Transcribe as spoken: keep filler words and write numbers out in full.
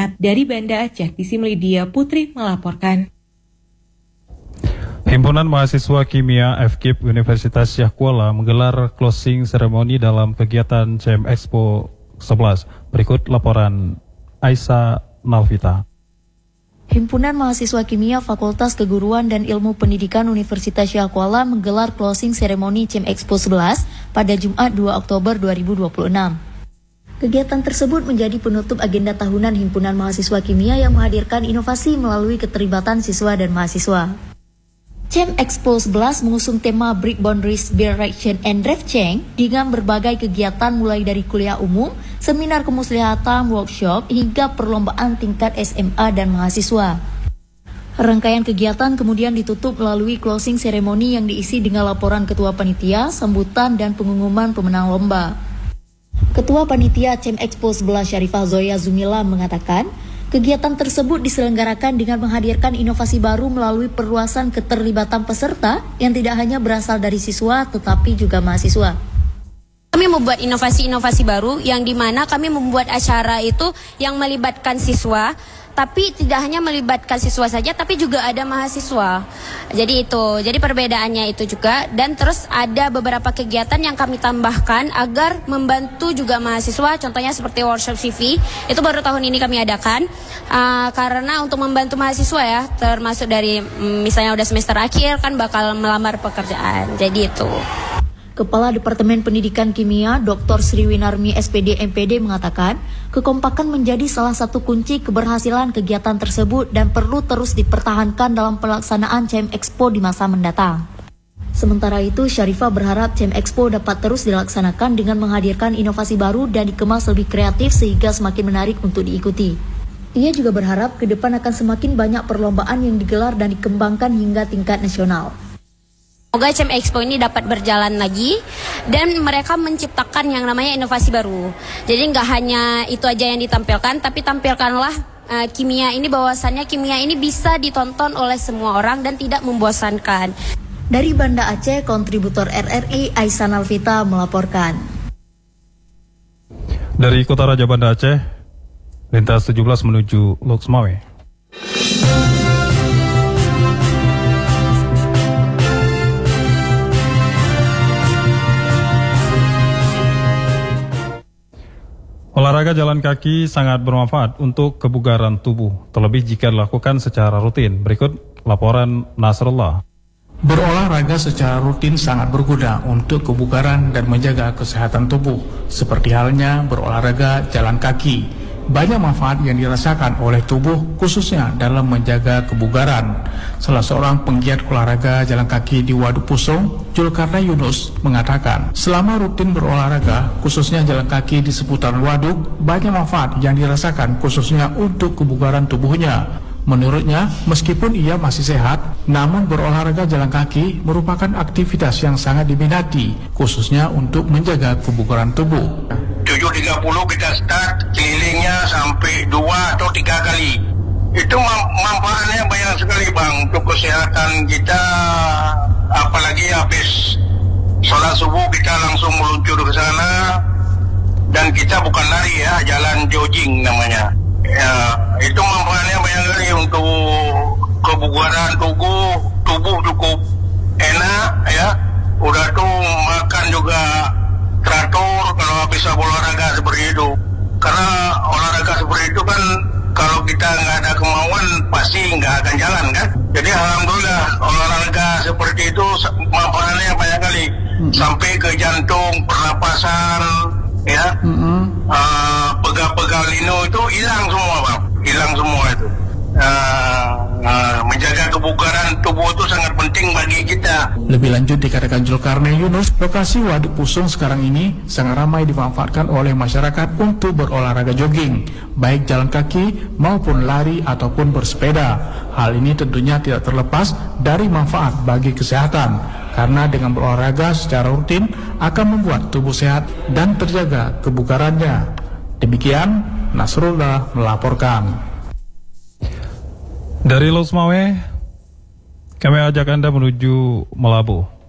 masyarakat. Dari Banda Aceh, Tisim Lydia Putri melaporkan. Himpunan Mahasiswa Kimia F K I P Universitas Syah Kuala menggelar closing ceremony dalam kegiatan C M Expo sebelas. Berikut laporan Aisyah Nalvita. Himpunan Mahasiswa Kimia Fakultas Keguruan dan Ilmu Pendidikan Universitas Syah Kuala menggelar closing ceremony C M Expo sebelas pada Jumat dua Oktober dua ribu dua puluh enam. Kegiatan tersebut menjadi penutup agenda tahunan Himpunan Mahasiswa Kimia yang menghadirkan inovasi melalui keterlibatan siswa dan mahasiswa. C M Expo sebelas mengusung tema Break Boundaries, Build Direction and Drive Change dengan berbagai kegiatan mulai dari kuliah umum, seminar kemuslihatan, workshop, hingga perlombaan tingkat S M A dan mahasiswa. Rangkaian kegiatan kemudian ditutup melalui closing ceremony yang diisi dengan laporan Ketua Panitia, sambutan, dan pengumuman pemenang lomba. Ketua Panitia C M Expo sebelas Syarifah Zoya Zumila mengatakan, kegiatan tersebut diselenggarakan dengan menghadirkan inovasi baru melalui perluasan keterlibatan peserta yang tidak hanya berasal dari siswa tetapi juga mahasiswa. Kami membuat inovasi-inovasi baru yang dimana kami membuat acara itu yang melibatkan siswa, tapi tidak hanya melibatkan siswa saja, tapi juga ada mahasiswa. Jadi itu, jadi perbedaannya itu juga. Dan terus ada beberapa kegiatan yang kami tambahkan agar membantu juga mahasiswa. Contohnya seperti workshop C V, itu baru tahun ini kami adakan. Uh, karena untuk membantu mahasiswa ya, termasuk dari misalnya udah semester akhir kan bakal melamar pekerjaan. Jadi itu. Kepala Departemen Pendidikan Kimia, Doktor Sriwinarmi S P D M P D mengatakan, kekompakan menjadi salah satu kunci keberhasilan kegiatan tersebut dan perlu terus dipertahankan dalam pelaksanaan C M Expo di masa mendatang. Sementara itu, Syarifah berharap C M Expo dapat terus dilaksanakan dengan menghadirkan inovasi baru dan dikemas lebih kreatif sehingga semakin menarik untuk diikuti. Ia juga berharap ke depan akan semakin banyak perlombaan yang digelar dan dikembangkan hingga tingkat nasional. Semoga C M Expo ini dapat berjalan lagi dan mereka menciptakan yang namanya inovasi baru. Jadi nggak hanya itu aja yang ditampilkan, tapi tampilkanlah uh, kimia ini, bahwasannya kimia ini bisa ditonton oleh semua orang dan tidak membosankan. Dari Banda Aceh, kontributor R R I Aisyah Nalvita melaporkan. Dari Kota Raja Banda Aceh, lintas tujuh belas menuju Loksmawe. Olahraga jalan kaki sangat bermanfaat untuk kebugaran tubuh, terlebih jika dilakukan secara rutin. Berikut laporan Nasrullah. Berolahraga secara rutin sangat berguna untuk kebugaran dan menjaga kesehatan tubuh, seperti halnya berolahraga jalan kaki. Banyak manfaat yang dirasakan oleh tubuh, khususnya dalam menjaga kebugaran. Salah seorang penggiat olahraga jalan kaki di Waduk Pusong, Julkarna Yunus, mengatakan, selama rutin berolahraga, khususnya jalan kaki di seputaran waduk, banyak manfaat yang dirasakan khususnya untuk kebugaran tubuhnya. Menurutnya, meskipun ia masih sehat, namun berolahraga jalan kaki merupakan aktivitas yang sangat diminati, khususnya untuk menjaga kebugaran tubuh. tujuh tiga puluh kita start, kelilingnya sampai dua atau tiga kali. Itu manfaatnya banyak sekali bang untuk kesehatan kita, apalagi habis sholat subuh kita langsung meluncur ke sana, dan kita bukan lari ya, jalan jogging namanya. Ya, itu manfaatnya banyak sekali untuk kebugaran tubuh, tubuh cukup enak ya. Udah tuh makan juga teratur kalau bisa olahraga seperti itu. Karena olahraga seperti itu kan kalau kita nggak ada kemauan pasti nggak akan jalan kan. Jadi alhamdulillah olahraga seperti itu manfaatnya banyak kali, hmm. sampai ke jantung, pernapasan, ya, hmm. uh, pegal-pegal lino itu hilang semua bang, hilang semua itu. Uh, uh, menjaga kebugaran tubuh itu sangat penting bagi kita. Lebih lanjut dikatakan Julkarna Yunus, lokasi Waduk Pusong sekarang ini sangat ramai dimanfaatkan oleh masyarakat untuk berolahraga jogging, baik jalan kaki maupun lari ataupun bersepeda. Hal ini tentunya tidak terlepas dari manfaat bagi kesehatan, karena dengan berolahraga secara rutin akan membuat tubuh sehat dan terjaga kebugarannya. Demikian Nasrullah melaporkan. Dari Loksmawe, kami ajak Anda menuju Melabu.